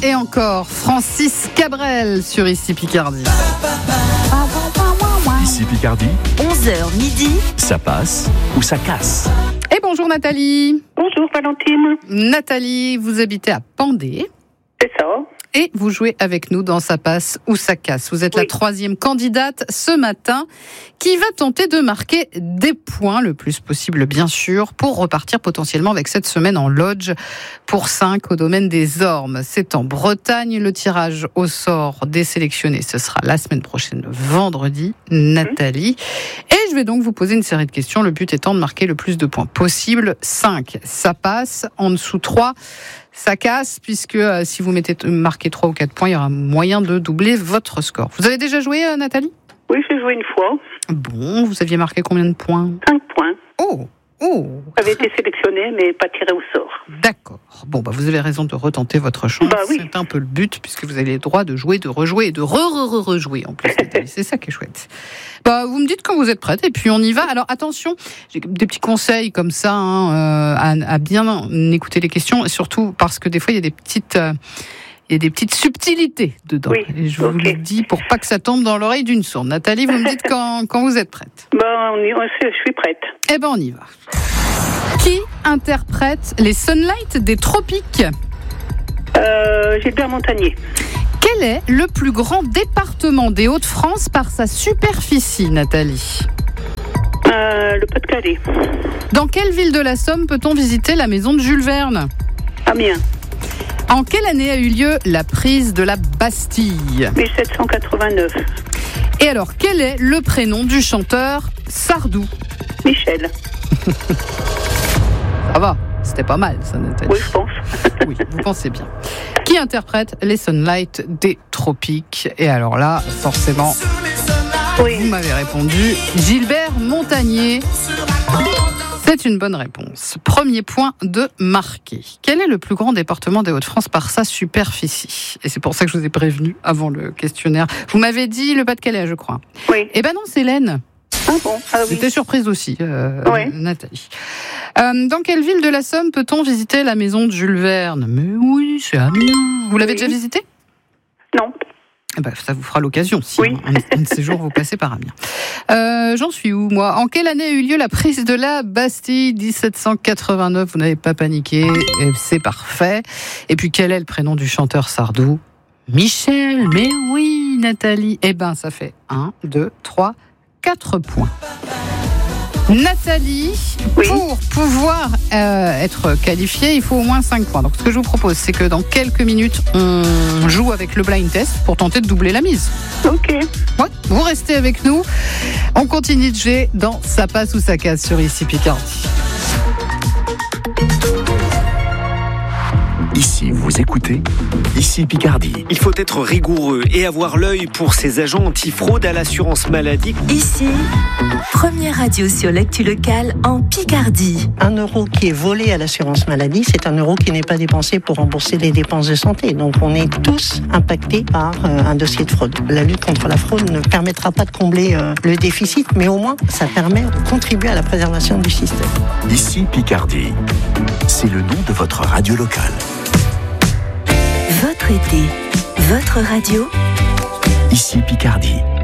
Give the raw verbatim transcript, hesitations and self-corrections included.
et encore Francis Cabrel sur Ici Picardie. Ici Picardie, onze heures midi, ça passe ou ça casse. Et bonjour Nathalie. Bonjour Valentine. Nathalie, vous habitez à Pendée. C'est ça. Et vous jouez avec nous dans Ça passe ou ça casse. Vous êtes oui. la troisième candidate ce matin qui va tenter de marquer des points, le plus possible bien sûr, pour repartir potentiellement avec cette semaine en lodge pour cinq au domaine des Ormes. C'est en Bretagne. Le tirage au sort des sélectionnés, ce sera la semaine prochaine, vendredi. Nathalie. Mmh. Et je vais donc vous poser une série de questions. Le but étant de marquer le plus de points possible. cinq, ça passe. En dessous trois, ça casse, puisque euh, si vous mettez marqué trois ou quatre points, il y aura moyen de doubler votre score. Vous avez déjà joué, euh, Nathalie ? Oui, j'ai joué une fois. Bon, vous aviez marqué combien de points ? cinq points. Oh, oh. J'avais été sélectionnée, mais pas tirée au sort. D'accord. Bon, bah, vous avez raison de retenter votre chance. Bah, oui. C'est un peu le but, puisque vous avez le droit de jouer, de rejouer et de re-re-re-rejouer en plus, Nathalie. C'est ça qui est chouette. Bah, vous me dites quand vous êtes prête, et puis on y va. Alors attention, j'ai des petits conseils comme ça, hein, euh, à, à bien écouter les questions, et surtout parce que des fois il y a des petites, euh, il y a des petites subtilités dedans. Oui, et je okay. vous le dis pour pas que ça tombe dans l'oreille d'une sourde. Nathalie, vous me dites quand, quand vous êtes prête. Bah, on y, on, je suis prête. Eh ben, on y va. Qui interprète les Sunlight des tropiques ? euh, Gilbert Montagnier. Quel est le plus grand département des Hauts-de-France par sa superficie, Nathalie ? euh, Le Pas-de-Calais. Dans quelle ville de la Somme peut-on visiter la maison de Jules Verne ? Amiens. En quelle année a eu lieu la prise de la Bastille ? mille sept cent quatre-vingt-neuf. Et alors, quel est le prénom du chanteur Sardou ? Michel. Ça va, c'était pas mal ça, Nathalie. Oui, je pense. Oui, vous pensez bien. Qui interprète les Sunlight des tropiques ? Et alors là, forcément, oui. Vous m'avez répondu Gilbert Montagnier. C'est une bonne réponse. Premier point de marqué. Quel est le plus grand département des Hauts-de-France par sa superficie ? Et c'est pour ça que je vous ai prévenu avant le questionnaire. Vous m'avez dit le Pas-de-Calais, je crois. Oui. Eh ben non, c'est l'Aisne. Ah bon, ah oui. C'était surprise aussi, euh, ouais. Nathalie. Euh, dans quelle ville de la Somme peut-on visiter la maison de Jules Verne ? Mais oui, c'est Amiens. Vous l'avez oui. déjà visité ? Non. Eh ben, ça vous fera l'occasion, si oui. un, un de ces jours vous passez par Amiens. Euh, j'en suis où, moi ? En quelle année a eu lieu la prise de la Bastille ? dix-sept cent quatre-vingt-neuf, vous n'avez pas paniqué, c'est parfait. Et puis, quel est le prénom du chanteur Sardou ? Michel, mais oui, Nathalie. Eh ben, ça fait un, deux, trois, quatre points. Nathalie, oui. Pour pouvoir euh, être qualifiée, il faut au moins cinq points. Donc ce que je vous propose, c'est que dans quelques minutes, on joue avec le blind test pour tenter de doubler la mise. Ok. Ouais, vous restez avec nous. On continue de jouer dans Ça passe ou ça casse sur Ici Picardie. Ici, vous écoutez Ici Picardie. Il faut être rigoureux et avoir l'œil pour ces agents anti-fraude à l'assurance maladie. Ici, première radio sur l'actu locale en Picardie. Un euro qui est volé à l'assurance maladie, c'est un euro qui n'est pas dépensé pour rembourser les dépenses de santé. Donc on est tous impactés par euh, un dossier de fraude. La lutte contre la fraude ne permettra pas de combler euh, le déficit, mais au moins ça permet de contribuer à la préservation du système. Ici Picardie, c'est le nom de votre radio locale. Votre été, votre radio. Ici Picardie.